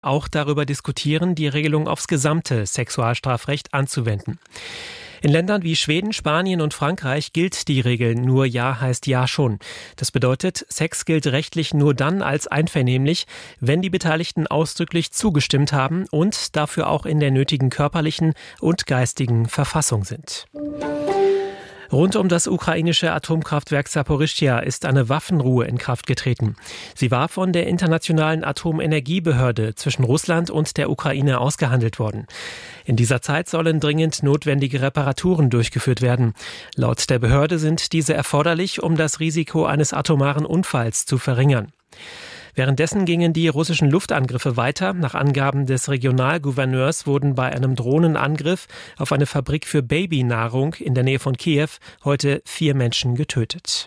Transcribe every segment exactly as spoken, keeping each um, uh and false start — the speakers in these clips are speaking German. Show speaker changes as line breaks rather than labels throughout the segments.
auch darüber diskutieren, die Regelung aufs gesamte Sexualstrafrecht anzuwenden. In Ländern wie Schweden, Spanien und Frankreich gilt die Regel nur Ja heißt Ja schon. Das bedeutet, Sex gilt rechtlich nur dann als einvernehmlich, wenn die Beteiligten ausdrücklich zugestimmt haben und dafür auch in der nötigen körperlichen und geistigen Verfassung sind. Rund um das ukrainische Atomkraftwerk Saporischschja ist eine Waffenruhe in Kraft getreten. Sie war von der Internationalen Atomenergiebehörde zwischen Russland und der Ukraine ausgehandelt worden. In dieser Zeit sollen dringend notwendige Reparaturen durchgeführt werden. Laut der Behörde sind diese erforderlich, um das Risiko eines atomaren Unfalls zu verringern. Währenddessen gingen die russischen Luftangriffe weiter. Nach Angaben des Regionalgouverneurs wurden bei einem Drohnenangriff auf eine Fabrik für Babynahrung in der Nähe von Kiew heute vier Menschen getötet.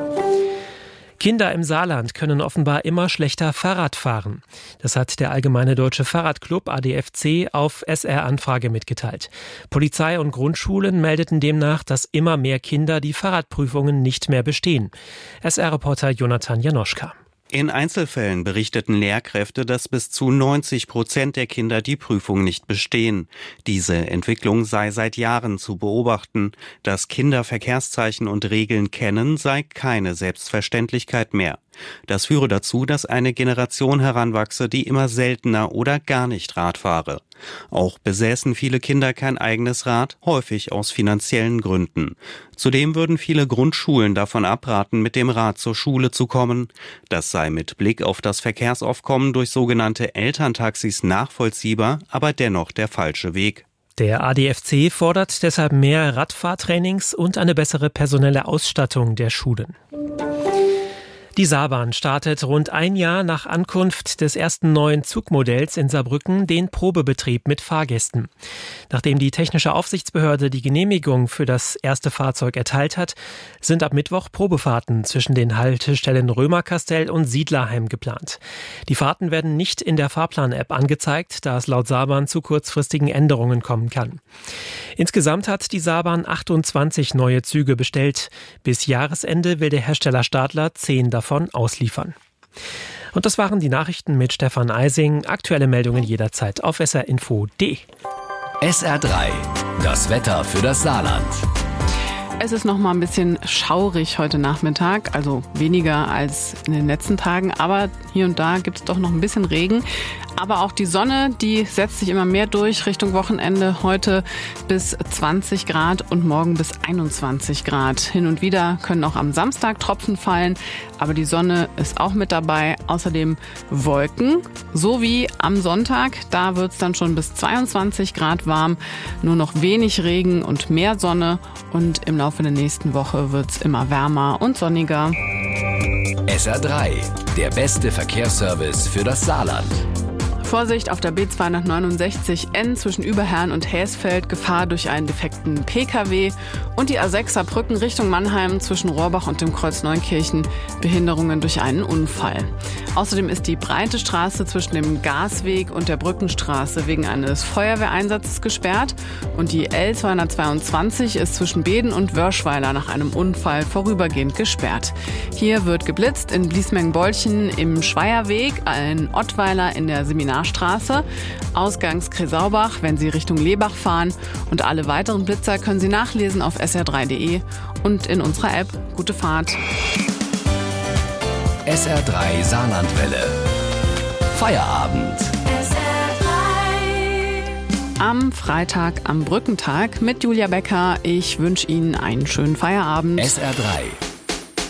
Kinder im Saarland können offenbar immer schlechter Fahrrad fahren. Das hat der Allgemeine Deutsche Fahrradclub A D F C auf S R-Anfrage mitgeteilt. Polizei und Grundschulen meldeten demnach, dass immer mehr Kinder die Fahrradprüfungen nicht mehr bestehen. S R-Reporter Jonathan Janoschka.
In Einzelfällen berichteten Lehrkräfte, dass bis zu neunzig Prozent der Kinder die Prüfung nicht bestehen. Diese Entwicklung sei seit Jahren zu beobachten. Dass Kinder Verkehrszeichen und Regeln kennen, sei keine Selbstverständlichkeit mehr. Das führe dazu, dass eine Generation heranwachse, die immer seltener oder gar nicht Rad fahre. Auch besäßen viele Kinder kein eigenes Rad, häufig aus finanziellen Gründen. Zudem würden viele Grundschulen davon abraten, mit dem Rad zur Schule zu kommen. Das sei mit Blick auf das Verkehrsaufkommen durch sogenannte Elterntaxis nachvollziehbar, aber dennoch der falsche Weg.
Der A D F C fordert deshalb mehr Radfahrtrainings und eine bessere personelle Ausstattung der Schulen. Die Saarbahn startet rund ein Jahr nach Ankunft des ersten neuen Zugmodells in Saarbrücken den Probebetrieb mit Fahrgästen. Nachdem die technische Aufsichtsbehörde die Genehmigung für das erste Fahrzeug erteilt hat, sind ab Mittwoch Probefahrten zwischen den Haltestellen Römerkastell und Siedlerheim geplant. Die Fahrten werden nicht in der Fahrplan-App angezeigt, da es laut Saarbahn zu kurzfristigen Änderungen kommen kann. Insgesamt hat die Saarbahn achtundzwanzig neue Züge bestellt. Bis Jahresende will der Hersteller Stadler zehn davon ausliefern. Und das waren die Nachrichten mit Stefan Eising. Aktuelle Meldungen jederzeit auf s r info punkt d e.
S R drei, das Wetter für das Saarland.
Es ist noch mal ein bisschen schaurig heute Nachmittag, also weniger als in den letzten Tagen, aber hier und da gibt es doch noch ein bisschen Regen. Aber auch die Sonne, die setzt sich immer mehr durch Richtung Wochenende. Heute bis zwanzig Grad und morgen bis einundzwanzig Grad. Hin und wieder können auch am Samstag Tropfen fallen, aber die Sonne ist auch mit dabei. Außerdem Wolken, so wie am Sonntag. Da wird es dann schon bis zweiundzwanzig Grad warm. Nur noch wenig Regen und mehr Sonne. Und im Laufe der nächsten Woche wird es immer wärmer und sonniger.
S R drei, der beste Verkehrsservice für das Saarland.
Vorsicht auf der B zweihundertneunundsechzig N zwischen Überherrn und Häsfeld, Gefahr durch einen defekten P K W. Und die A sechs Saarbrücken Richtung Mannheim zwischen Rohrbach und dem Kreuz Neunkirchen, Behinderungen durch einen Unfall. Außerdem ist die breite Straße zwischen dem Gasweg und der Brückenstraße wegen eines Feuerwehreinsatzes gesperrt. Und die L zweihundertzweiundzwanzig ist zwischen Beden und Wörschweiler nach einem Unfall vorübergehend gesperrt. Hier wird geblitzt in Bliesmengen-Bolchen im Schweierweg, in Ottweiler in der Seminarstraße, Ausgangs Kresaubach, wenn Sie Richtung Lebach fahren. Und alle weiteren Blitzer können Sie nachlesen auf s r drei punkt d e und in unserer App. Gute Fahrt.
S R drei Saarlandwelle. Feierabend.
S R drei. Am Freitag, am Brückentag mit Julia Becker. Ich wünsche Ihnen einen schönen Feierabend.
S R drei.